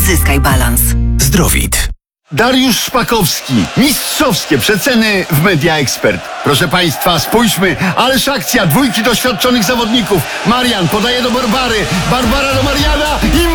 Odzyskaj balans. Zdrowit. Dariusz Szpakowski. Mistrzowskie przeceny w Media Expert. Proszę Państwa, spójrzmy. Ależ akcja. Dwójki doświadczonych zawodników. Marian podaje do Barbary. Barbara do Mariana i